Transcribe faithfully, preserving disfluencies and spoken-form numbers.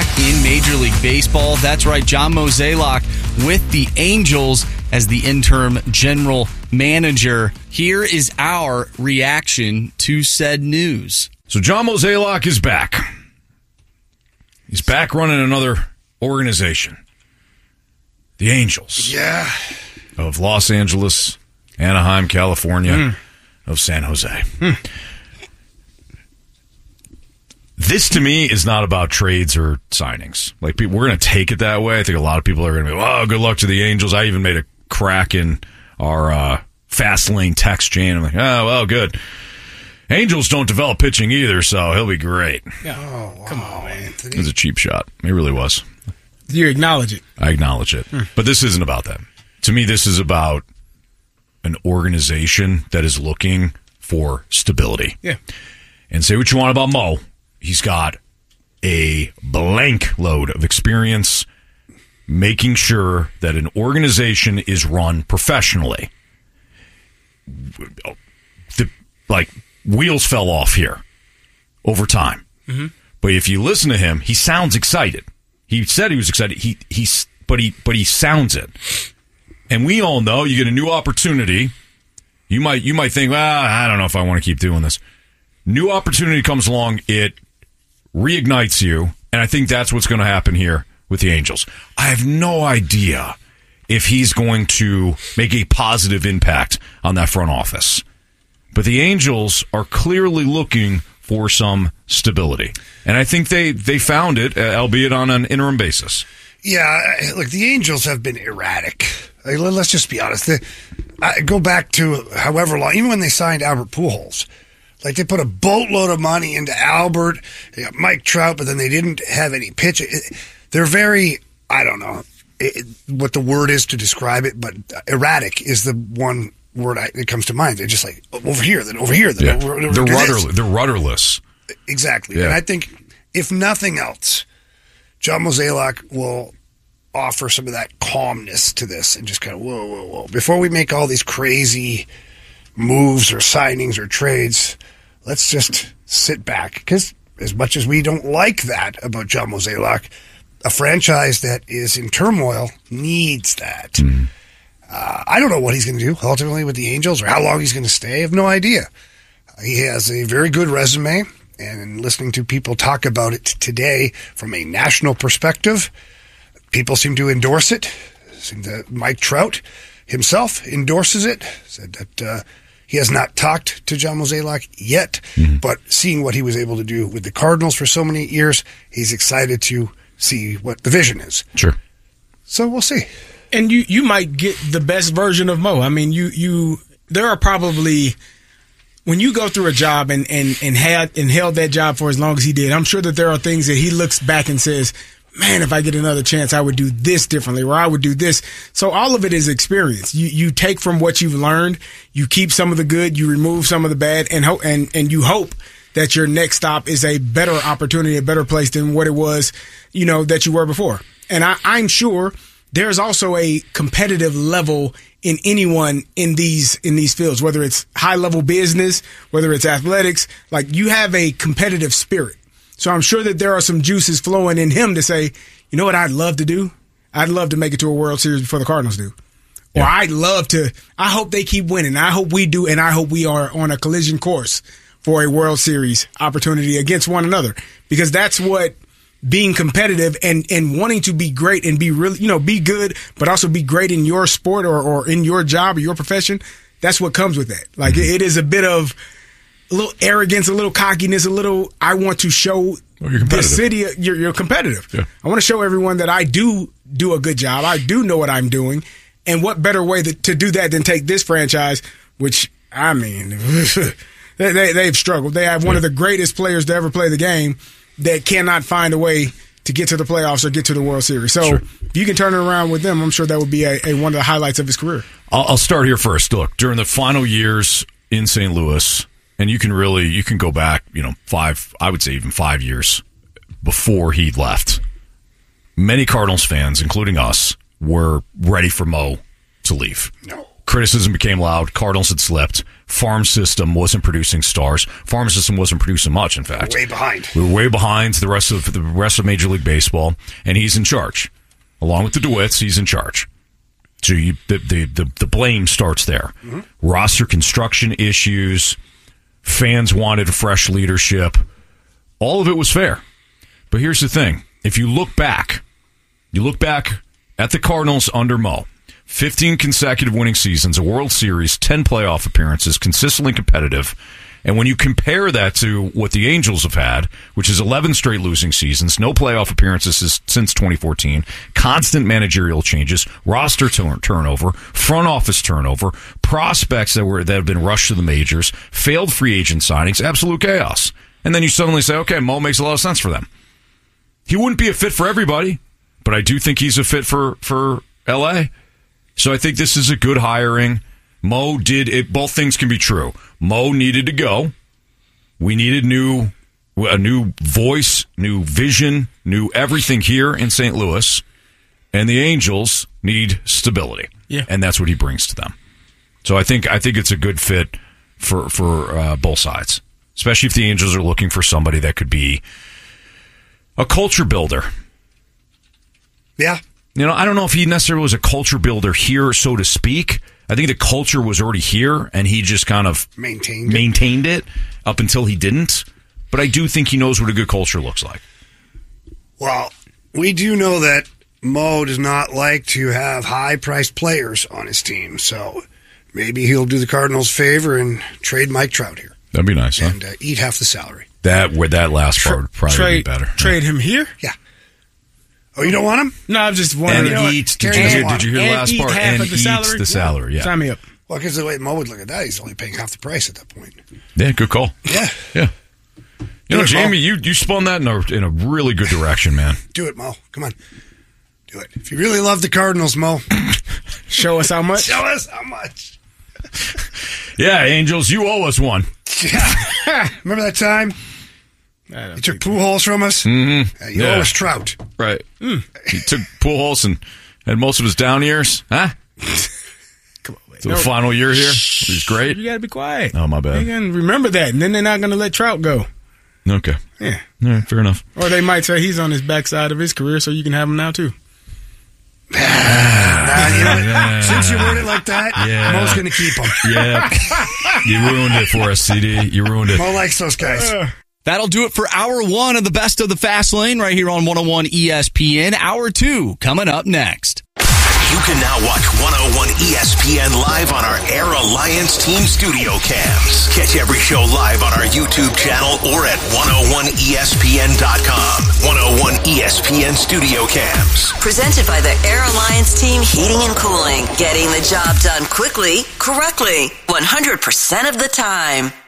in Major League Baseball. That's right, John Mozeliak with the Angels as the interim general manager. Here is our reaction to said news. So John Mozeliak is back. He's back running another organization. The Angels. Yeah. Of Los Angeles, Anaheim, California, mm. of San Jose. Mm. This, to me, is not about trades or signings. Like, people, we're going to take it that way. I think a lot of people are going to be, oh, good luck to the Angels. I even made a crack in our uh, fast lane text chain. I'm like, oh, well, good. Angels don't develop pitching either, so he'll be great. Yeah. Oh, wow. Come on, man. It was a cheap shot. It really was. You acknowledge it. I acknowledge it. Hmm. But this isn't about that. To me, this is about an organization that is looking for stability. Yeah. And say what you want about Mo. He's got a blank load of experience making sure that an organization is run professionally. The, like, wheels fell off here over time. Mm-hmm. But if you listen to him, he sounds excited. He said he was excited. He he's but he but he sounds it. And we all know you get a new opportunity. You might you might think, well, I don't know if I want to keep doing this. New opportunity comes along, it reignites you, and I think that's what's going to happen here with the Angels. I have no idea if he's going to make a positive impact on that front office. But the Angels are clearly looking for some stability. And I think they, they found it, albeit on an interim basis. Yeah, look, the Angels have been erratic. Like, let's just be honest. They, I go back to however long, even when they signed Albert Pujols. Like, they put a boatload of money into Albert, they got Mike Trout, but then they didn't have any pitch. They're very, I don't know it, what the word is to describe it, but erratic is the one word I, that comes to mind. They're just like, over here, then over here, then yeah. over, over they're, rudder, they're rudderless. Exactly. Yeah. And I think, if nothing else, John Mozeliak will offer some of that calmness to this and just kind of, whoa, whoa, whoa. Before we make all these crazy moves or signings or trades, let's just sit back. Because as much as we don't like that about John Mozeliak, a franchise that is in turmoil needs that. Mm-hmm. Uh, I don't know what he's going to do ultimately with the Angels or how long he's going to stay. I have no idea. He has a very good resume, and listening to people talk about it today from a national perspective, people seem to endorse it. Seem to, Mike Trout himself endorses it, said that uh, he has not talked to John Mozeliak yet, mm-hmm. but seeing what he was able to do with the Cardinals for so many years, he's excited to see what the vision is. Sure. So we'll see. And you, you might get the best version of Mo. I mean, you, you there are probably, when you go through a job and, and, and had and held that job for as long as he did, I'm sure that there are things that he looks back and says, man, if I get another chance, I would do this differently, or I would do this. So all of it is experience. You you take from what you've learned, you keep some of the good, you remove some of the bad, and hope and, and you hope that your next stop is a better opportunity, a better place than what it was, you know, that you were before. And I, I'm sure there's also a competitive level in anyone in these in these fields, whether it's high level business, whether it's athletics. Like, you have a competitive spirit. So I'm sure that there are some juices flowing in him to say, you know what I'd love to do? I'd love to make it to a World Series before the Cardinals do. Or yeah. I'd love to, I hope they keep winning. I hope we do, and I hope we are on a collision course for a World Series opportunity against one another. Because that's what being competitive and, and wanting to be great and be really, you know, be good, but also be great in your sport or, or in your job or your profession, that's what comes with that. Like, mm-hmm. it is a bit of a little arrogance, a little cockiness, a little, I want to show well, the city, you're, you're competitive. Yeah. I want to show everyone that I do do a good job. I do know what I'm doing. And what better way to, to do that than take this franchise, which, I mean, they, they, they've struggled. They have one yeah. of the greatest players to ever play the game that cannot find a way to get to the playoffs or get to the World Series. So sure. if you can turn it around with them, I'm sure that would be a, a one of the highlights of his career. I'll, I'll start here first. Look, during the final years in Saint Louis, and you can really, you can go back, you know, five, I would say even five years before he left. Many Cardinals fans, including us, were ready for Mo to leave. No. criticism became loud. Cardinals had slipped. Farm system wasn't producing stars. Farm system wasn't producing much, in fact. Way behind. We were way behind the rest of the rest of Major League Baseball, and he's in charge. Along with the DeWitts, he's in charge. So you, the, the, the, the blame starts there. Mm-hmm. Roster construction issues, fans wanted fresh leadership. All of it was fair. But here's the thing. If you look back, you look back at the Cardinals under Mo, fifteen consecutive winning seasons, a World Series, ten playoff appearances, consistently competitive. And when you compare that to what the Angels have had, which is eleven straight losing seasons, no playoff appearances since twenty fourteen, constant managerial changes, roster turn- turnover, front office turnover, prospects that were that have been rushed to the majors, failed free agent signings, absolute chaos. And then you suddenly say, okay, Mo makes a lot of sense for them. He wouldn't be a fit for everybody, but I do think he's a fit for, for L A. So I think this is a good hiring. Mo did it. Both things can be true. Mo needed to go. We needed new, a new voice, new vision, new everything here in Saint Louis. And the Angels need stability. Yeah. And that's what he brings to them. So I think I think it's a good fit for, for uh, both sides, especially if the Angels are looking for somebody that could be a culture builder. Yeah. You know, I don't know if he necessarily was a culture builder here, so to speak. I think the culture was already here, and he just kind of maintained it. maintained it up until he didn't. But I do think he knows what a good culture looks like. Well, we do know that Mo does not like to have high-priced players on his team, so maybe he'll do the Cardinals a favor and trade Mike Trout here. That'd be nice, huh? And uh, eat half the salary. That where that last part would probably trade, be better. Trade him here? Yeah. Oh, you don't want him? No, I'm just And wondering. you know what? eats. Did Terry you hear? doesn't Did you hear the and last eat part? half And of the eats salary? the salary. Yeah. Sign me up. Well, because the way Mo would look at that, he's only paying half the price at that point. Yeah. Good call. Yeah. Yeah. You Do know, it, Jamie, Mo. you you spun that in a in a really good direction, man. Do it, Mo. Come on. Do it. If you really love the Cardinals, Mo, Show us how much. show us how much. Yeah, Angels, you owe us one. Yeah. Remember that time? I don't You took think- Pujols from us? Mm-hmm. Uh, you Yeah. owe us Trout. Right. He took Pujols and had most of his down years, huh? Come on, wait. So No. the final year here, which is great. You got to be quiet. Oh, my bad. You got to remember that, and then they're not going to let Trout go. Okay. Yeah. All right, fair enough. Or they might say he's on his backside of his career, so you can have him now, too. Nah, you know, Yeah. since you word it like that, Yeah. Mo's going to keep him. Yeah. You ruined it for us, C D. You ruined it. Mo likes those guys. That'll do it for hour one of the best of the Fast Lane right here on one oh one E S P N. Hour two coming up next. You can now watch one oh one E S P N live on our Air Alliance Team Studio Cams. Catch every show live on our YouTube channel or at one oh one E S P N dot com. one oh one E S P N Studio Cams. Presented by the Air Alliance Team Heating and Cooling. Getting the job done quickly, correctly, one hundred percent of the time.